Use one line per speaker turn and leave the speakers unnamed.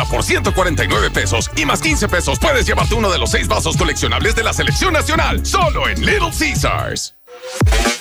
por 149 pesos y más 15 pesos puedes llevarte uno de los 6 vasos coleccionables de la Selección Nacional, solo en Little Caesars.